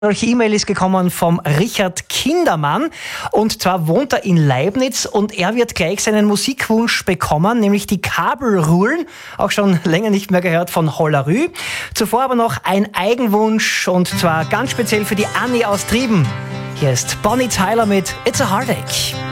Solche E-Mail ist gekommen vom Richard Kindermann, und zwar wohnt er in Leibniz und er wird gleich seinen Musikwunsch bekommen, nämlich die Kabelruhlen, auch schon länger nicht mehr gehört, von Hollerü. Zuvor aber noch ein Eigenwunsch, und zwar ganz speziell für die Annie aus Trieben. Hier ist Bonnie Tyler mit It's a Heartache.